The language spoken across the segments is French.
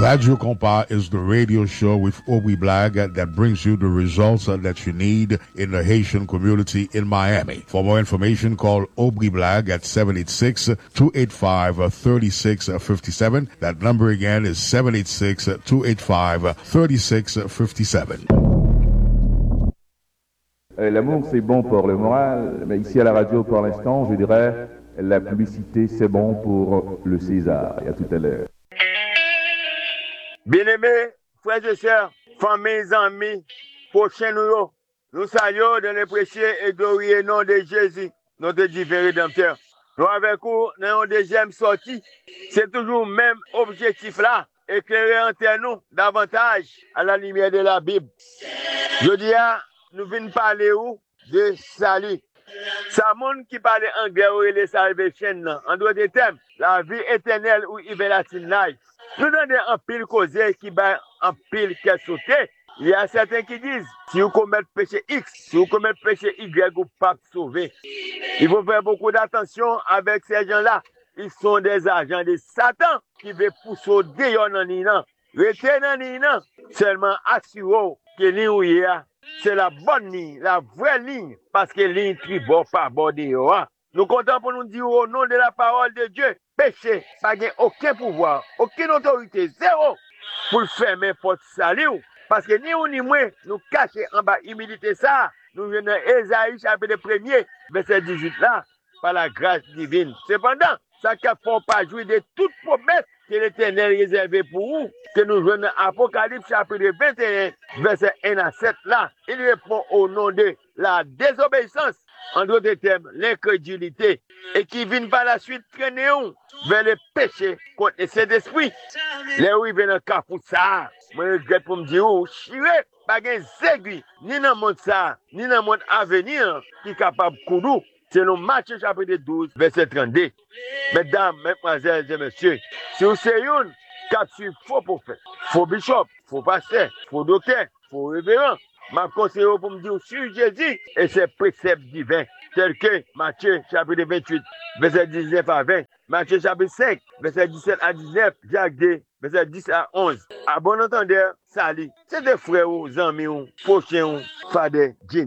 Radio Compa is the radio show with Obi Black that brings you the results that you need in the Haitian community in Miami. For more information, call Obi Black at 786-285-3657. That number again is 786-285-3657. L'amour, c'est bon pour le moral, mais ici à la radio, pour l'instant, je dirais, la publicité, c'est bon pour le César. Et à tout à l'heure. Bien-aimés, frères et sœurs, familles, amis, prochains nous saluons dans le prêcher et glorieux nom de Jésus, notre divin rédempteur. Nous avec vous, dans une deuxième sortie, c'est toujours le même objectif là, éclairer entre nous davantage à la lumière de la Bible. Je dis, nous venons parler de salut. Ça monde qui parle anglais ou les salvation, en d'autres termes, la vie éternelle ou everlasting life. Nous donnons un pile causé qui bat un pile qui est sauté. Il y a certains qui disent, si vous commettez péché X, si vous commettez péché Y, vous ne pouvez pas sauver. Il faut faire beaucoup d'attention avec ces gens-là. Ils sont des agents de Satan qui veulent pousser dehors dans l'île. Restez dans l'île, seulement assurez que l'île c'est la bonne ligne, la vraie ligne, parce que ligne tribord par bord dehors. Nous comptons pour nous dire au nom de la parole de Dieu, péché, pas aucun pouvoir, aucune autorité, zéro, pour fermer porte salut. Parce que ni ou ni moi, nous cacher en bas humilité ça, nous venons dans Ésaïe chapitre 1er, verset 18 là, par la grâce divine. Cependant, ça ne faut pas jouir de toute promesse que l'Éternel réservé pour vous, que nous venons dans Apocalypse chapitre 21, verset 1 à 7 là. Il répond au nom de la désobéissance, en d'autres termes, l'incrédulité, et qui vient par la suite traîner vers le péché contre le Saint-Esprit. Là où il vient dans le cas pour ça, moi je regrette pour me dire, chiré, pas de aiguille, ni dans le monde ça, ni dans le monde à venir, qui est capable de courir. C'est le Matthieu chapitre 12, verset 32. Mesdames, mesdemoiselles et messieurs, si vous savez une, cap sur faux prophète, faux bishop, faux pasteur, faux docteur, faux révérend, m'a conseillé pour me dire sur Jésus et ses préceptes divins, tels que Matthieu chapitre 28, verset 19 à 20, Matthieu chapitre 5, verset 17 à 19, Jacques 2, verset 10 à 11. À bon entendeur, salut. C'est des frères ou amis ou prochains ou Fader Jim.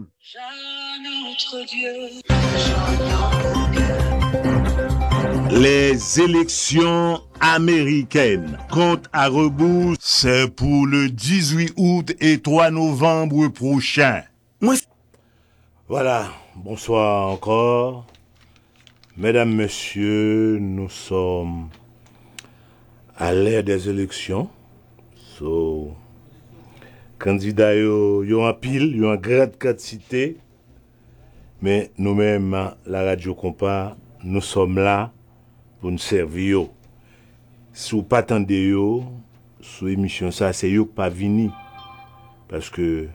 Les élections américaines comptent à rebours, c'est pour le 18 août et 3 novembre prochain. Voilà, bonsoir encore. Mesdames, Messieurs, nous sommes à l'ère des élections. Candidats, yo en pile, yo en grande quantité. Mais nous-mêmes, la Radio Compa, nous sommes là pour nous servir. Si vous pas attendez sous émission ça, c'est yo pas vini. Parce que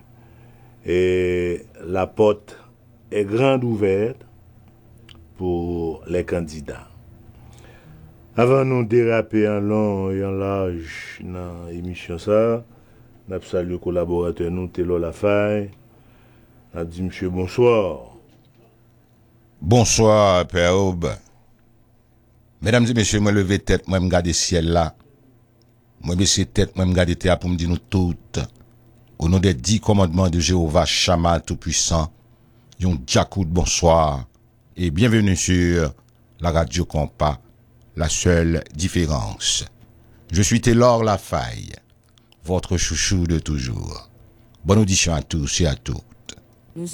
la porte est grande ouverte pour les candidats. Avant nous déraper en long et en large dans l'émission ça, nous avons salué le collaborateur nous, Télo Lafaye. Nous avons dit monsieur bonsoir. Bonsoir, Père Aube. Mesdames et messieurs, moi lever tête, moi me garder ciel là. Moi baisser tête, moi me garder terre pour me dire nous toutes. Au nom des 10 commandements de Jéhovah Shammah Tout-Puissant, yon Djakoud bonsoir et bienvenue sur la Radio Compa, la seule différence. Je suis Taylor Lafaye, votre chouchou de toujours. Bonne audition à tous et à toutes.